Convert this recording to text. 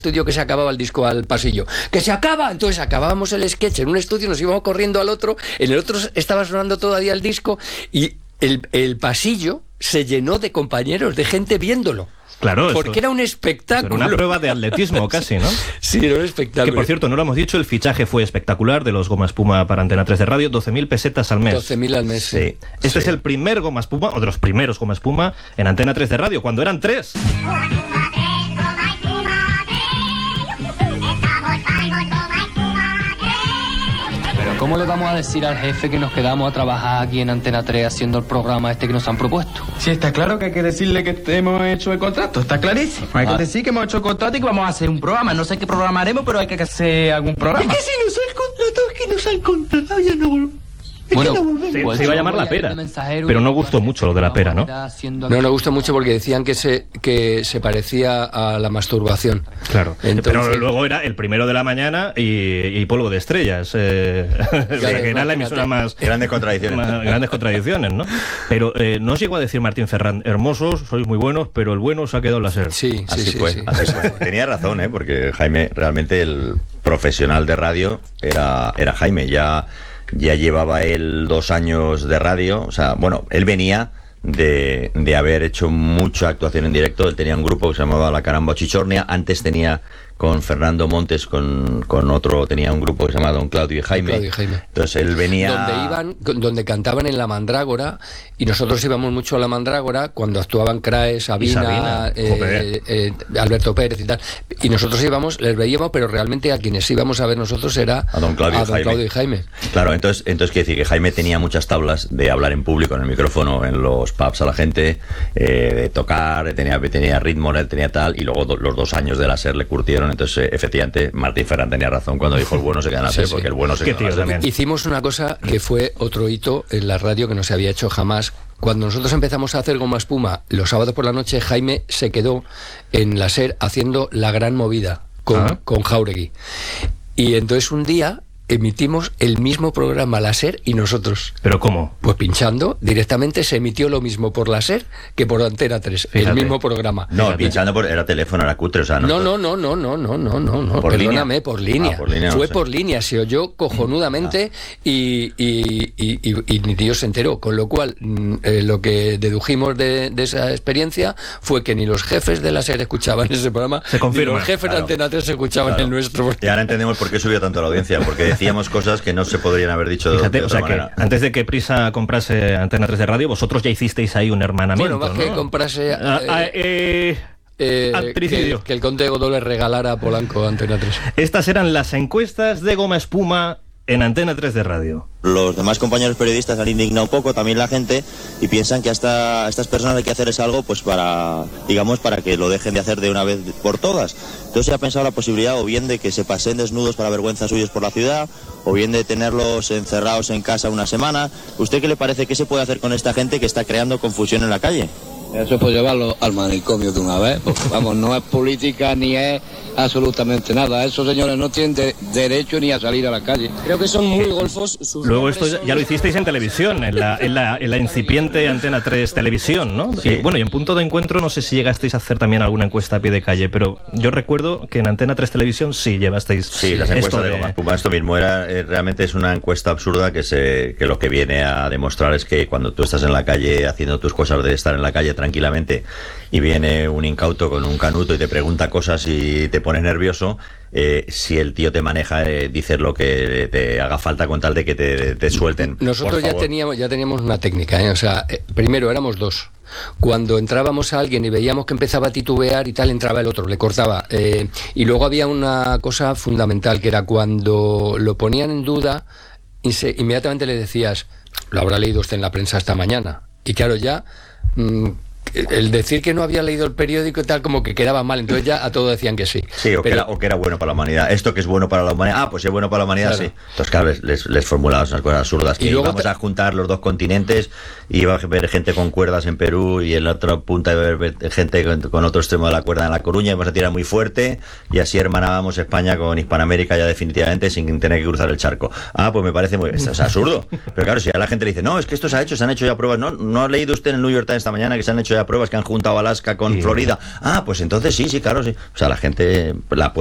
estudio que se acababa el disco al pasillo. ¡Que se acaba! Entonces acabábamos el sketch en un estudio, nos íbamos corriendo al otro, en el otro estaba sonando todavía el disco y el pasillo se llenó de compañeros, de gente viéndolo. Claro, porque era un espectáculo. Era una prueba de atletismo casi, ¿no? Sí, era un espectáculo. Que por cierto, no lo hemos dicho, el fichaje fue espectacular de los Goma Espuma para Antena 3 de Radio, 12.000 pesetas al mes. 12.000 al mes, sí. Este es el primer Goma Espuma, o de los primeros Goma Espuma, en Antena 3 de Radio, cuando eran 3. ¿Cómo le vamos a decir al jefe que nos quedamos a trabajar aquí en Antena 3 haciendo el programa este que nos han propuesto? Sí, está claro que hay que decirle que hemos hecho el contrato, está clarísimo. Hay que decir que hemos hecho el contrato y que vamos a hacer un programa. No sé qué programa haremos, pero hay que hacer algún programa. Es que si no sé el contrato, es que nos han contratado, ya no volvemos. Bueno, pues se iba a llamar La Pera, pero no gustó mucho lo de La Pera, ¿no? No gustó mucho porque decían que se parecía a la masturbación. Claro, pero luego era el primero de la mañana y Polvo de Estrellas, que era la emisora más... Grandes contradicciones. Grandes contradicciones, ¿no? Pero no os llegó a decir Martín Ferrán, hermosos, sois muy buenos, pero el bueno se ha quedado en la SER. Sí, así fue. Tenía razón, porque Jaime, realmente el profesional de radio era Jaime, ya llevaba él 2 años de radio, o sea, bueno, él venía de haber hecho mucha actuación en directo. Él tenía un grupo que se llamaba La Caramba Chichornia, antes tenía con Fernando Montes, con otro, tenía un grupo que se llamaba Don Claudio y Jaime. Entonces él venía... Donde cantaban en La Mandrágora, y nosotros íbamos mucho a La Mandrágora cuando actuaban Crae, Sabina, Alberto Pérez y tal, y nosotros íbamos, les veíamos, pero realmente a quienes íbamos a ver nosotros era a Don Claudio y Jaime. Claro, entonces quiere decir que Jaime tenía muchas tablas de hablar en público, en el micrófono, en los pubs a la gente, de tocar, tenía ritmo, tenía tal, y luego los 2 años de la SER le curtieron. Entonces, efectivamente, Martín Ferrán tenía razón cuando dijo el bueno se queda en la SER, porque el bueno se queda en la SER. Hicimos una cosa que fue otro hito en la radio que no se había hecho jamás. Cuando nosotros empezamos a hacer Goma Espuma, los sábados por la noche, Jaime se quedó en la SER haciendo La Gran Movida con Jáuregui. Y entonces un día emitimos el mismo programa la SER y nosotros. ¿Pero cómo? Pues pinchando, directamente se emitió lo mismo por la SER que por Antena 3, el mismo programa. No, pinchando era teléfono, era cutre, o sea... No, perdóname, por línea. Fue por línea, se oyó cojonudamente y ni Dios se enteró, con lo cual lo que dedujimos de esa experiencia fue que ni los jefes de la SER escuchaban ese programa, se confirma, ni los jefes de Antena 3 escuchaban el nuestro. Y ahora entendemos por qué subió tanto la audiencia, porque decíamos cosas que no se podrían haber dicho de otra manera. Que antes de que Prisa comprase Antena 3 de Radio, vosotros ya hicisteis ahí un hermanamiento. Bueno, más que comprase que el Conde de Godó le regalara a Polanco Antena 3. Estas eran las encuestas de Goma Espuma en Antena 3 de Radio. Los demás compañeros periodistas han indignado un poco, también la gente, y piensan que a estas personas hay que hacerles algo pues para que lo dejen de hacer de una vez por todas. Entonces se ha pensado la posibilidad o bien de que se pasen desnudos para vergüenza suyos por la ciudad, o bien de tenerlos encerrados en casa una semana. ¿Usted qué le parece que se puede hacer con esta gente que está creando confusión en la calle? Eso puede llevarlo al manicomio de una vez, porque vamos, no es política ni es absolutamente nada. Esos señores no tienen derecho ni a salir a la calle. Creo que son muy golfos. Luego esto ya lo hicisteis en televisión, en la incipiente Antena 3 Televisión, ¿no? Sí. Bueno, y en Punto de Encuentro no sé si llegasteis a hacer también alguna encuesta a pie de calle, pero yo recuerdo que en Antena 3 Televisión sí llevasteis. Sí, las encuestas de Goma Espuma, esto mismo realmente es una encuesta absurda que lo que viene a demostrar es que cuando tú estás en la calle haciendo tus cosas de estar en la calle tranquilamente y viene un incauto con un canuto y te pregunta cosas y te pone nervioso, si el tío te maneja, dices lo que te haga falta con tal de que te suelten. Nosotros ya teníamos una técnica, o sea, primero éramos 2. Cuando entrábamos a alguien y veíamos que empezaba a titubear y tal, entraba el otro, le cortaba. Y luego había una cosa fundamental, que era cuando lo ponían en duda, inmediatamente le decías, lo habrá leído usted en la prensa esta mañana. Y claro, ya... el decir que no había leído el periódico y tal, como que quedaba mal, entonces ya a todo decían que sí. Sí, o que era bueno para la humanidad. Esto que es bueno para la humanidad, pues es bueno para la humanidad, claro. Sí. Entonces, claro, les formulaban unas cosas absurdas, que íbamos a juntar los 2 continentes, y iba a ver gente con cuerdas en Perú, y en la otra punta iba a ver gente con otro extremo de la cuerda en La Coruña, íbamos a tirar muy fuerte, y así hermanábamos España con Hispanoamérica ya definitivamente, sin tener que cruzar el charco. Pues me parece es absurdo. Pero claro, si a la gente le dice, no, es que esto se han hecho ya pruebas, ¿no ha leído usted en el New York Times esta mañana que se han hecho ya pruebas que han juntado Alaska con Florida. Ah, pues entonces sí, claro, sí. O sea, la gente la